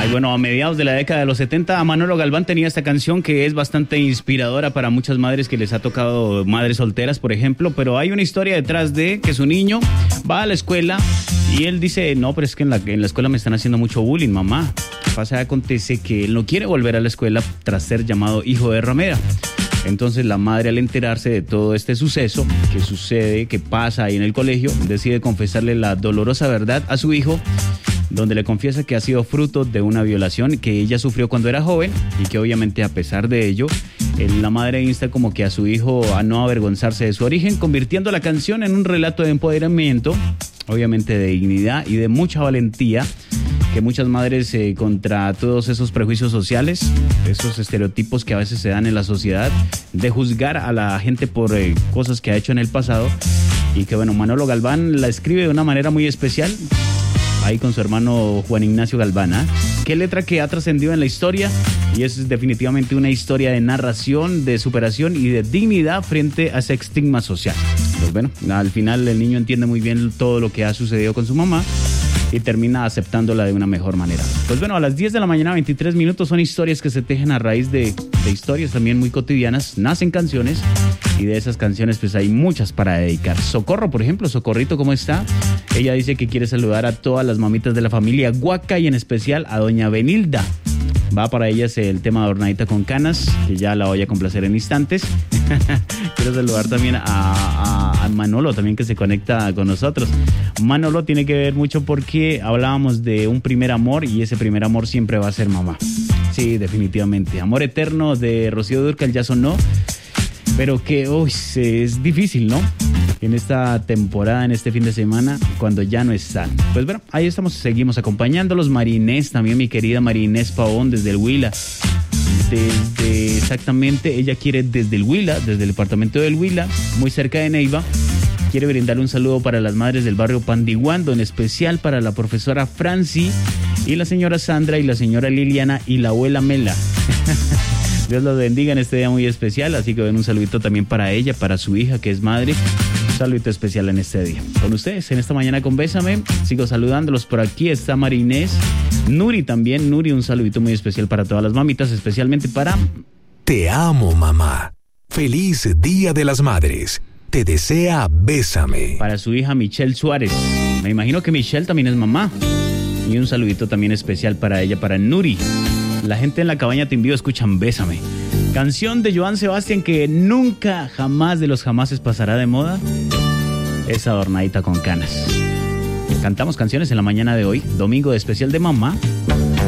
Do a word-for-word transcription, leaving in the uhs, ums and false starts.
Ay, bueno, a mediados de la década de los setenta, Manolo Galván tenía esta canción que es bastante inspiradora para muchas madres que les ha tocado, madres solteras, por ejemplo, pero hay una historia detrás de que su niño va a la escuela y él dice, no, pero es que en la, en la escuela me están haciendo mucho bullying, mamá. Pasa, acontece que él no quiere volver a la escuela tras ser llamado hijo de ramera. Entonces la madre, al enterarse de todo este suceso que sucede, que pasa ahí en el colegio, decide confesarle la dolorosa verdad a su hijo, donde le confiesa que ha sido fruto de una violación que ella sufrió cuando era joven y que obviamente a pesar de ello, la madre insta como que a su hijo a no avergonzarse de su origen, convirtiendo la canción en un relato de empoderamiento, obviamente de dignidad y de mucha valentía, que muchas madres eh, contra todos esos prejuicios sociales, esos estereotipos que a veces se dan en la sociedad, de juzgar a la gente por eh, cosas que ha hecho en el pasado, y que bueno, Manolo Galván la escribe de una manera muy especial, ahí con su hermano Juan Ignacio Galván, ¿eh? Qué letra que ha trascendido en la historia, y es definitivamente una historia de narración, de superación y de dignidad frente a ese estigma social. Pues bueno, al final el niño entiende muy bien todo lo que ha sucedido con su mamá y termina aceptándola de una mejor manera. Pues bueno, a las diez de la mañana, veintitrés minutos, son historias que se tejen a raíz de, de historias también muy cotidianas. Nacen canciones y de esas canciones pues hay muchas para dedicar. Socorro, por ejemplo, Socorrito, ¿cómo está? Ella dice que quiere saludar a todas las mamitas de la familia Guaca y en especial a doña Benilda. Va para ellas el tema de Adornadita con Canas, que ya la voy a complacer en instantes. Quiero saludar también a, a, a Manolo, también que se conecta con nosotros. Manolo tiene que ver mucho porque hablábamos de un primer amor y ese primer amor siempre va a ser mamá. Sí, definitivamente. Amor eterno de Rocío Dúrcal ya sonó, pero que uy, es difícil, ¿no? En esta temporada, en este fin de semana, cuando ya no están. Pues bueno, ahí estamos, seguimos acompañándolos. Marinés, también mi querida Marinés Pavón desde el Huila. Desde, exactamente, ella quiere desde el Huila, desde el departamento del Huila, muy cerca de Neiva. Quiere brindarle un saludo para las madres del barrio Pandiguando, en especial para la profesora Franci y la señora Sandra y la señora Liliana y la abuela Mela. Dios los bendiga en este día muy especial, así que ven un saludito también para ella, para su hija que es madre. Un saludito especial en este día. Con ustedes, en esta mañana con Bésame, sigo saludándolos. Por aquí está Marinés, Nuri también. Nuri, un saludito muy especial para todas las mamitas, especialmente para... Te amo, mamá. Feliz Día de las Madres. Te desea Bésame. Para su hija Michelle Suárez. Me imagino que Michelle también es mamá. Y un saludito también especial para ella, para Nuri. La gente en la cabaña Te Envío escuchan Bésame. Canción de Joan Sebastián que nunca, jamás de los jamases pasará de moda. Es Adornadita con Canas. Cantamos canciones en la mañana de hoy, domingo de especial de mamá.